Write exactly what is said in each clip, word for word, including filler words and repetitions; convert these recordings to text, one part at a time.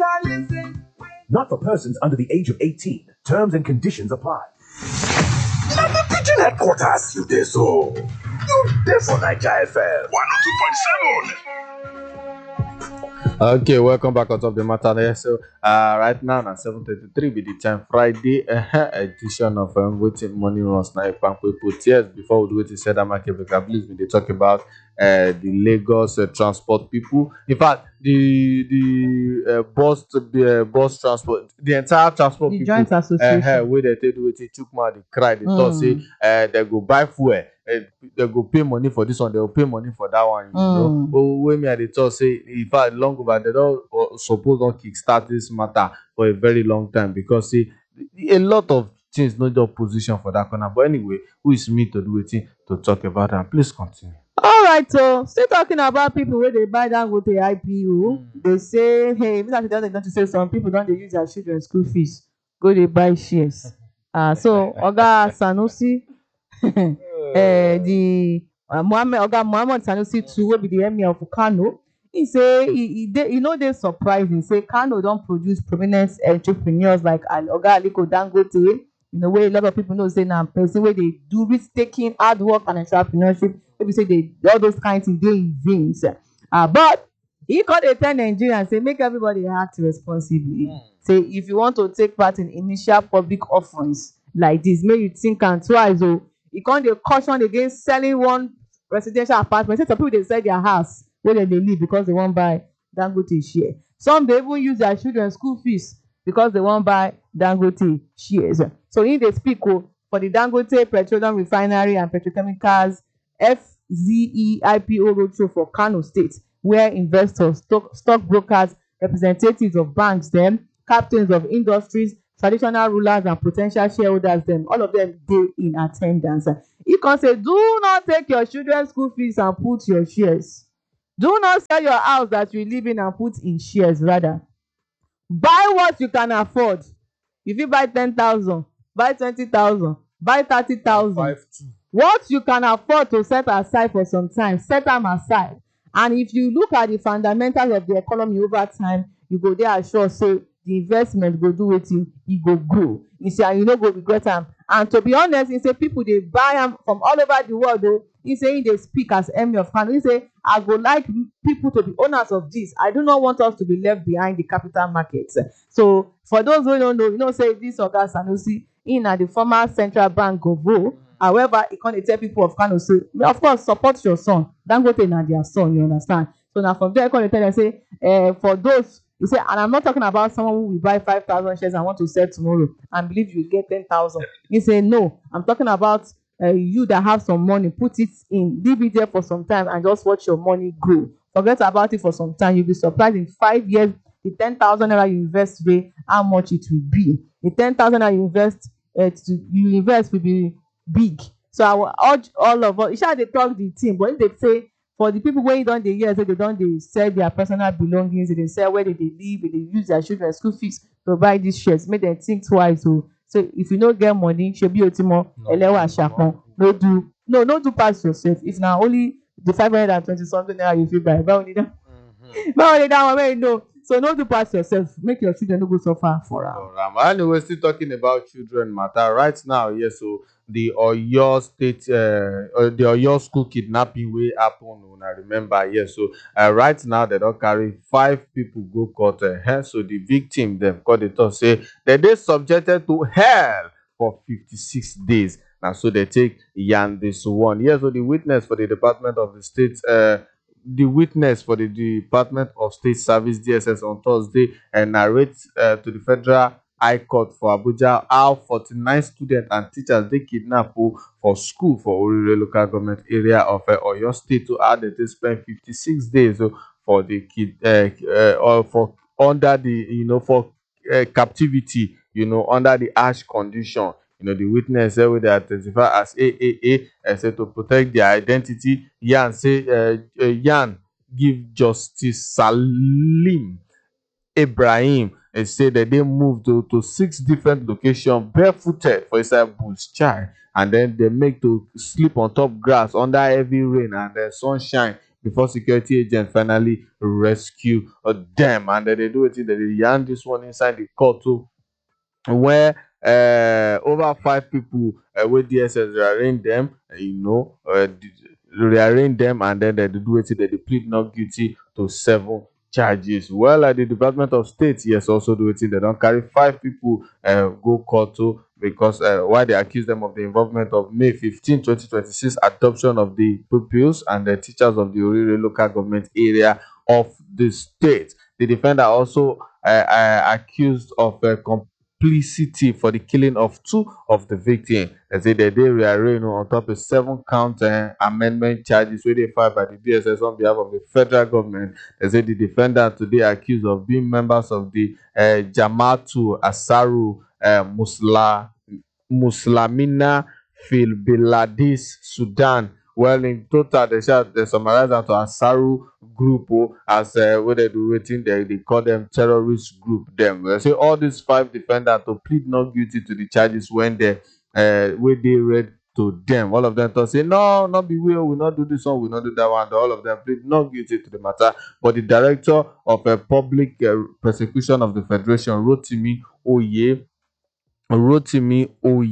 Not for persons under the age of eighteen. Terms and conditions apply. Now the Pigeon headquarters, you there so. You there for Niger F M. one oh two point seven. Okay, welcome back on Top the Matter there. So, uh, right now, at seven thirty-three, be the time Friday uh, edition of um, Waiting Money Runs. Now, if we put yes, before we do it, said that market, please, we they talk about uh, the Lagos uh, transport people. In fact, the the uh, bus the uh, bus transport, the entire transport the people, joint association, uh, uh, where they take with it, Chukma, they cry, they mm. thought say uh, they go buy fuel. They go pay money for this one, they will pay money for that one. You mm. know, but when me at the thought say, in fact, long over they don't uh, suppose don't kickstart this matter for a very long time because see, a lot of things not your position for that corner. But anyway, who is me to do it to talk about that? Please continue. All right, so still talking about people where they buy down with the I P O. Mm. They say, hey, even if they don't say some people don't they use their children's school fees, go they buy shares. Uh, so Oga Sanusi. Uh, the uh, Muhammad Oga Muhammad Sanusi too will be the emir of Kano. He say he, he they, you know they're surprising. Say Kano don't produce prominent entrepreneurs like Oga Aliko Dangote. You know where a lot of people know say now person where they do risk taking, hard work and entrepreneurship. Maybe say they all those kinds of things they in vains. Uh, but he called a ten Nigerians say make everybody act responsibly. Mm. Say if you want to take part in initial public offerings like this, make you think and twice. Oh. You can't dey caution against selling one residential apartment. Say some people they sell their house where they, they live because they won't buy Dangote share. Some they even use their children's school fees because they won't buy Dangote shares. So if they speak oh, for the Dangote Petroleum Refinery and Petrochemicals F Z E I P O roadshow for Kano State, where investors, stock, stock brokers, representatives of banks, them, captains of industries, traditional rulers and potential shareholders, them all of them dey in attendance. He can say, do not take your children's school fees and put your shares. Do not sell your house that you live in and put in shares. Rather, buy what you can afford. If you buy ten thousand, buy twenty thousand, buy thirty thousand. What you can afford to set aside for some time, set them aside. And if you look at the fundamentals of the economy over time, you go there assured say the investment go do wetin e go grow. You say and you no go regret am. And to be honest, he say people they buy them from all over the world. Though he say they speak as emir of Kano. He say I go like people to be owners of this. I do not want us to be left behind the capital markets. So for those who don't know, you know say this Oga Sanusi in at the former central bank Govo. However, he can't tell people of Kano say, of course, support your son. Dangote na their son, you understand? So now from there, I can tell them say, uh, for those. You say, and I'm not talking about someone who will buy five thousand shares and want to sell tomorrow and believe you get ten thousand. You say, no, I'm talking about uh, you that have some money, put it in, leave it there for some time and just watch your money grow. Forget about it for some time. You'll be surprised in five years, the ten thousand naira you invest today, how much it will be. The ten thousand naira you invest, uh, to, you invest will be big. So I will urge all of us, you shall they talk the team, but if they say, for the people where you don't they hear, so they don't they sell their personal belongings, they sell where they, they live, they use their children's school fees to buy these shares. Make them think twice. So, so if you don't get money, should be otimo, elewa shakon. No do no, no do pass yourself. If now only the five hundred and twenty something naira you feel buy, but only that, but only that one, you know. So no do pass yourself. Make your children no go so far for am. And we're still talking about children matter right now. Yes, so the Oyo State, uh, the Oyo school kidnapping way happen. I remember, yes. So uh, right now they don't carry five people go court. Uh, so the victim them called it to say that they subjected to hell for fifty-six days. Now so they take Yan this one. Yes, so the witness for the Department of the State. Uh, The witness for the Department of State Service D S S on Thursday and narrates uh, to the Federal High Court for Abuja how forty-nine students and teachers they kidnapped for school for Orire local government area of uh, Oyo State to add that they spent fifty-six days uh, for the kid uh, uh, or for under the you know for uh, captivity you know under the harsh condition. You know, the witness uh, they identify as A A A and said to protect their identity. Yan say uh, uh, Yan give Justice Salim Ibrahim and say that they moved to, to six different locations barefooted for inside bush child, and then they make to sleep on top grass under heavy rain and then sunshine before security agents finally rescue uh, them. And then they do it, they yarn this one inside the court too, where uh, over five people uh, with D S S rearrange them, uh, you know, uh, d- rearrange them, and then they do it, they they plead not guilty to seven charges. Well, at the Department of State, yes, also do it, they don't carry five people uh, go court to, because uh, why they accuse them of the involvement of May fifteenth, twenty twenty-six adoption of the pupils and the teachers of the Orire local government area of the state. The defender also uh, uh, accused of uh, complicity for the killing of two of the victims. They say that they rearrange on top of seven count uh, amendment charges where they filed by the D S S on behalf of the federal government. They say the defendant today accused of being members of the uh, Jamatu Asaru uh, Musla Muslamina Fil Biladis Sudan. Well, in total, they shall they summarize that to Asaru group oh, as uh, what they do waiting they, they call them terrorist group. Them they say all these five defendants to plead not guilty to the charges when they uh when they read to them. All of them to say no, not be will, we not do this one, we not do that one. All of them plead not guilty to the matter. But the director of a uh, public uh, prosecution of the Federation, Rotimi Oye, Rotimi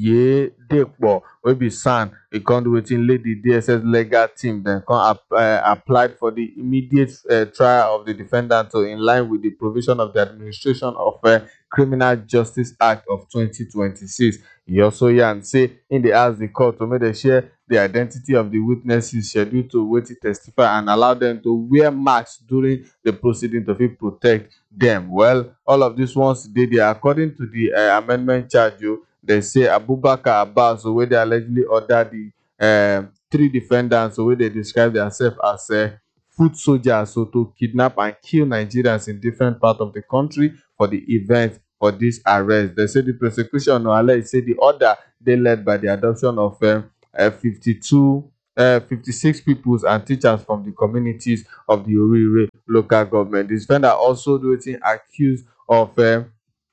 Oyedepo, wey be SAN, e come do wetin lead the D S S legal team, then come ap- uh, applied for the immediate uh, trial of the defendant to in line with the provision of the Administration of uh, Criminal Justice Act of twenty twenty-six. E also yarn say im dey ask the court to make dem share the identity of the witnesses scheduled to wetin testify and allow them to wear masks during the proceeding to fit protect them. Well, all of these ones dey there according to the uh, amendment charge. Oh, they say Abubakar Abbas, wey dey allegedly order the uh, three defendants wey dey describe themselves as uh, foot soldiers, so to kidnap and kill Nigerians in different parts of the country for the event for this arrest. They say the prosecution no allege say the order dey led by the adoption of um, uh, fifty-two uh, fifty-six peoples and teachers from the communities of the Orire local government. The defendant also do wetin accused of uh,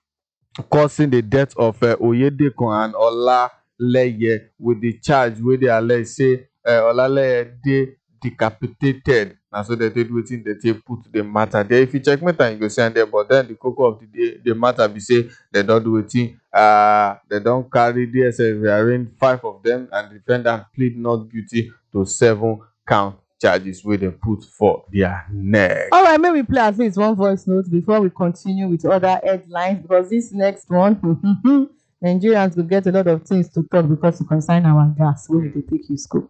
causing the death of uh, Oyedekun and Olaleye with the charge wey dey allege say uh, Olaleye dey decapitated. Na so they take wetin they take put the matter there. If you check me time, you go see am there. But then the koko of the day, the matter be say they don't do wetin uh they don't carry D S S rearrange five of them, and the defendant plead not guilty to seven count charges wey they put for their neck. All right, may we play at least one voice note before we continue with other headlines, because this next one, Nigerians will get a lot of things to talk because it concern our gas. We need to take you school.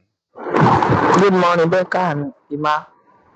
Mm. Good morning, Becca and Ima.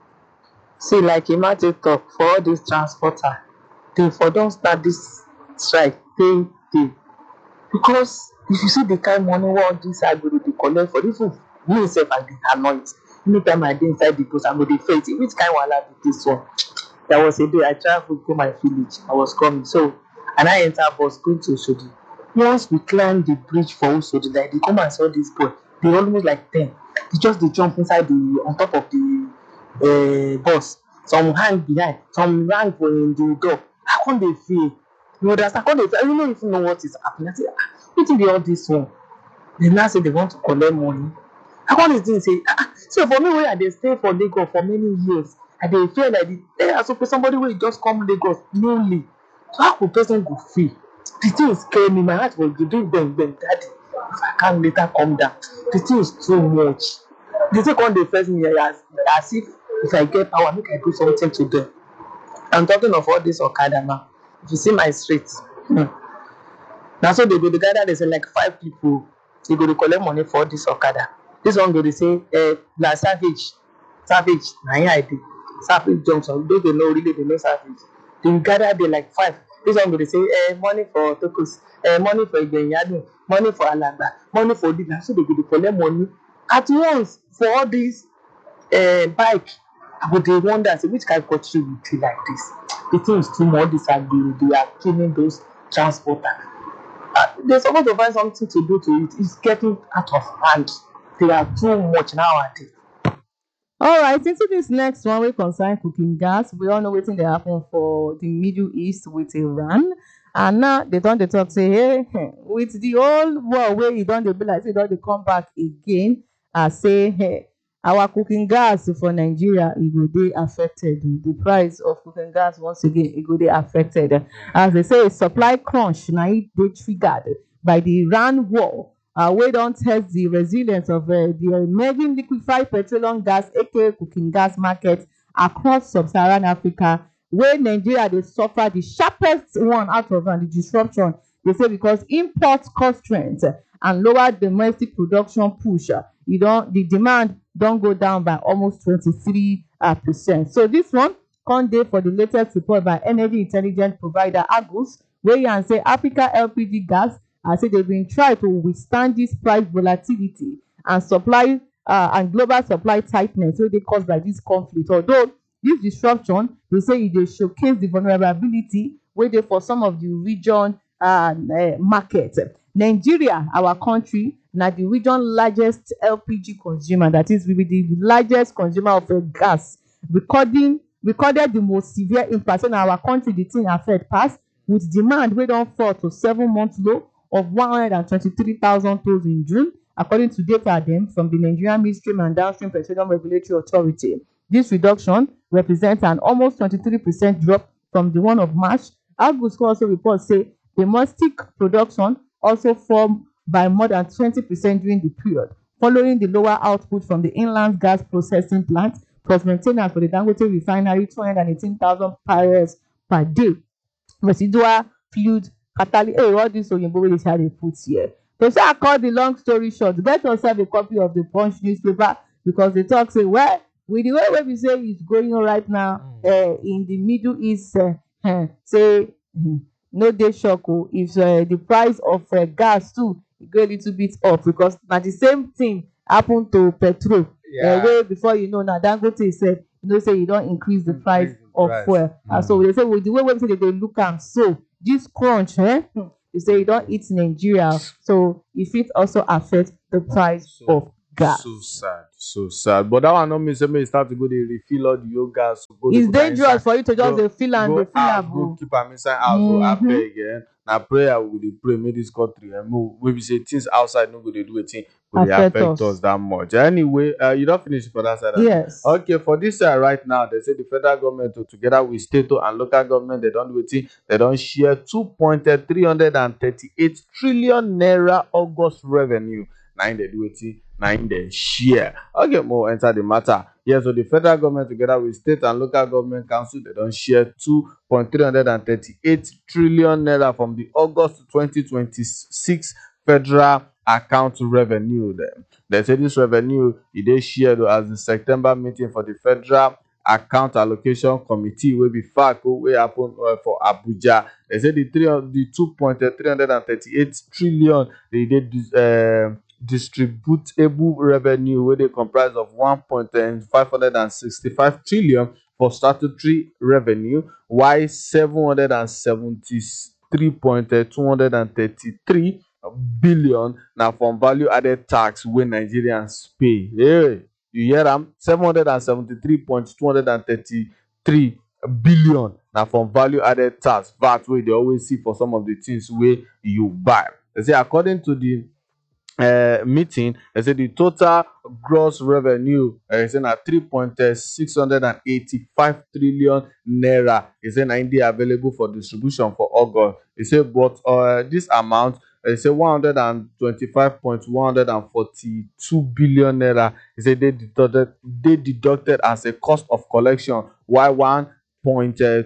See, like Ima take talk for all these transporter, they for don't start this strike, they, they. Because if you see the kind of money what this I go to collect for this, me self I dey annoyed. Anytime I dey inside the post, I go dey face it. Which kind of wahala be this one? There was a day I traveled to my village. I was coming, so and I enter bus going to Oshodi. Once we climb the bridge for Oshodi, like they come and saw this boy. They almost like ten. They just they jump inside the on top of the uh, bus. Some hang behind, some hang for in the door. How come they feel? You understand? How come they feel? I don't know if you know what is happening. I say, ah, what is all this one? They now say they want to collect money. How come this thing say? Ah, so for me, where I dey stay for Lagos for many years, I dey feel like the eh, so for somebody who just come Lagos newly. So how could person go feel? The thing scare me. My heart was doing bang bang, daddy. If I can't later come down, the thing is too much. The thing come dey first me as as if if I get power, make I do something to them. I'm talking of all this Okada now. If you see my street, hmm. Now so they go together. They say like five people. They go to collect money for this Okada. This one go to say, eh, na Savage, Savage. Na here I do. Savage Johnson. Those they know really they know Savage. They gather there like five. This one go to say, eh, money for Tokos, eh, money for Ibenyadu, money for Alaba, money for this. Now so they go to collect money at once for all these uh, bike. But they wonder, say, which kind of country will be like this? The thing is too much. This are they are killing those transporters. Uh, they're supposed to find something to do to it. It's getting out of hand. They are too much nowadays. All right, into this next one, we concern cooking gas. We all know what they happen for the Middle East with Iran. And now they don't they talk, say, hey, with the old war where you don't they be like, say, don't they come back again and say, hey, our cooking gas for Nigeria e go dey affected. The price of cooking gas once again e go dey affected. As they say, supply crunch na it dey triggered by the Iran war, uh, wey don test the resilience of uh, the emerging liquefied petroleum gas aka cooking gas market across sub-Saharan Africa, wey Nigeria dey suffer the sharpest one out of am, the disruption. They say because import cost strength and lower domestic production push, you don the demand don go down by almost twenty-three percent. So this one come dey for the latest report by energy intelligence provider Argus, wey yarn say Africa L P G gas as say they've been trying to withstand this price volatility and supply uh, and global supply tightness wey dey caused by this conflict. Although this disruption, they say e dey showcase the vulnerability wey dey for some of the region uh, uh, market. Nigeria, our country, na the region largest L P G consumer, that is, we be the largest consumer of uh, gas, recording recorded the most severe impact. So na our country the thing affect pass, with demand wey don fall to seven month low of one hundred twenty-three thousand tonnes in June, according to data dem from the Nigerian Midstream and Downstream Petroleum Regulatory Authority. This reduction represents an almost twenty-three percent drop from the one of March. Argus also report say domestic production also fall by more than twenty percent during the period, following the lower output from the inland gas processing plant, plus maintenance for the Dangote refinery, two hundred eighteen thousand barrels per day. Residual fluid catalyst, hey, all this oyinbo wey dey try dey put here. To say I cut the long story short, get yourself a copy of the Punch newspaper, because they talk say, well, with the way wey we say it's going on right now uh, in the Middle East, uh, uh, say uh, no dey shock o if uh, the price of uh, gas too go a little bit up, because na the same thing happen to petrol. Yeah. Uh, wey before you know na Dangote said, you know say you don increase the price Increase the of price. fuel. Mm. And so they say with the way wey say they dey look am, so this crunch, eh, you say you don hit Nigeria, so e fit also affect the price So- of gas. So sad, so sad. But that one no mean say make you start to go dey refill all the old gas. Go dey It's put am dangerous inside. for you to just Go- dey feel am go dey feel house, am go o. keep am inside house. Oh, Mhm. abeg, eh. Na prayer we dey pray make this country eh, move. Wey be say things outside no go dey do wetin go dey Affect affect us. us that much. Anyway, uh, you don finish for that side. abi? Yes. Okay, for this side right now, they say the federal government to, together with state and local government, they don do wetin, they don share two point three hundred thirty-eight trillion naira August revenue. Na im dey do wetin, na im dey share. Okay, more enter the matter. Yes, so the federal government together with state and local government council, they don share two point three hundred thirty-eight trillion naira from the August twenty twenty-six federal account revenue dem. They say this revenue e dey shared as the September meeting for the federal account allocation committee wey be F A C wey happen uh, for Abuja. They say the three the two point three hundred thirty-eight trillion dey dey dis- uh, distributable revenue wey dey comprise of one point five six five trillion for statutory revenue, while seven hundred seventy-three point two three billion na from value added tax wey Nigerians pay. Hey, you hear am? seven hundred seventy-three point two three billion na from value added tax, V A T, wey dey always see for some of the things wey you buy. They say according to the uh, meeting, they say the total gross revenue uh, say na three point six eight five trillion naira. They say na im dey available for distribution for August. They say but uh, this amount, they say one hundred twenty-five point one four two billion naira. They say they deducted, they deducted as a cost of collection, while one point two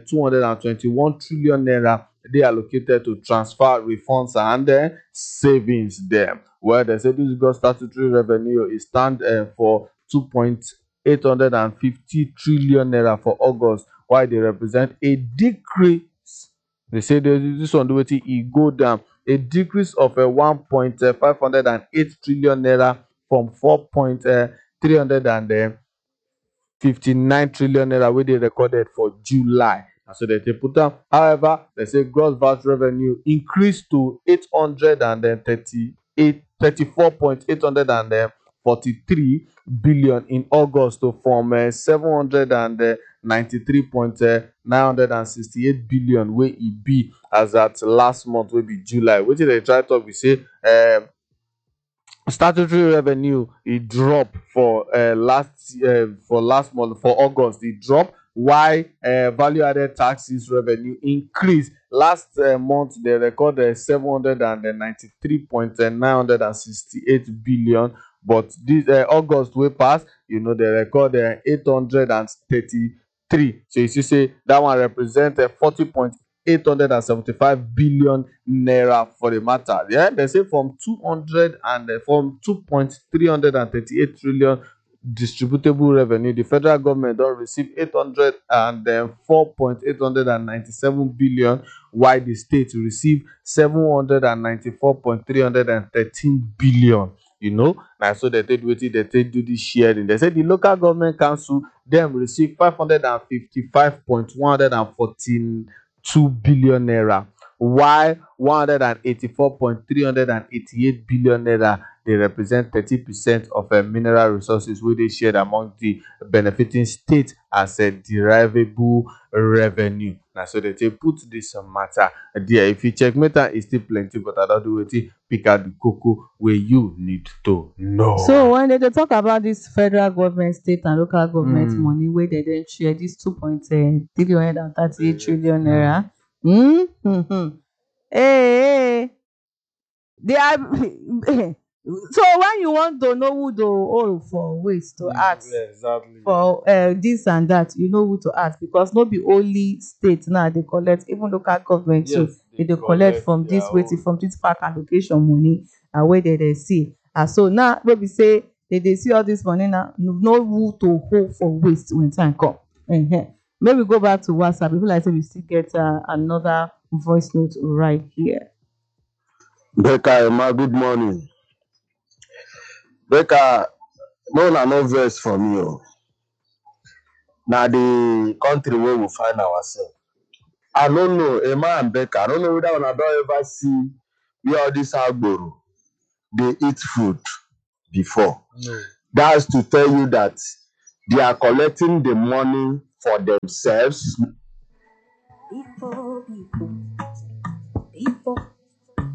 two one trillion naira they allocated to transfer refunds and uh, savings there. Well, they say this gross statutory revenue is stand uh, for two point eight five zero trillion naira for August, while they represent a decrease. They say this this one do wetin e go down, a decrease of uh, one point five zero eight trillion naira from four point three five nine trillion naira wey dey recorded for July. And so they dey put am. However, they say gross V A T revenue increased to eight hundred thirty-eight thirty-four point eight four three billion in August to from uh, seven hundred ninety-three point nine six eight billion wey e be as at last month wey be July. Wetin dey try talk be say um statutory revenue e drop for uh, last uh, for last month for August. E drop while uh, value added taxes revenue increase. Last uh, month they recorded seven hundred ninety-three point nine hundred sixty-eight billion, but this uh, August wey pass, you know, they record uh, eight hundred thirty-three. So you see say that one represent uh, forty point eight hundred seventy-five billion naira for the matter. Yeah, they say from two hundred and uh, from two point three hundred thirty-eight trillion distributable revenue, the federal government don receive eight hundred four point eight hundred ninety-seven billion, while the state receive seven hundred ninety-four point three hundred thirteen billion. You know, na so they take wetin they take do this sharing. They say the local government council dem receive five hundred fifty-five point one four two billion naira, while one hundred eighty-four point three eight billion naira dey represent thirty percent of uh, mineral resources wey dey shared among the benefiting state as a derivable revenue. Na so they take put this uh, matter there. If you check meter, e still plenty, but I don do wetin pick out the cocoa wey you need to know. So when they, dey talk about this federal government, state and local government Mm. money wey they then share, this two point three hundred thirty-eight trillion naira. Mm. Mm-hmm. Hey, hey, they are. So when you want to know who to owe for waste to ask Yeah, exactly. for uh, this and that, you know who to ask, because no be only state now they collect, even local government too. Yes, They they dey collect collect from this their waiting own. from this park allocation money and where they dey see. And so now wey be say they dey see all this money now, no know who to hold for waste when time come. Uh-huh. Maybe we go back to WhatsApp. People like say we still get uh, another voice note right here. Becca, Emma, good morning. Becca, no na no verse for me. Oh. Na the country where we find ourselves. I don't know, Emma and Becca, I don't know whether una don ever see where all this agboro they eat food before. No. That's to tell you that they are collecting the money for themselves. Before people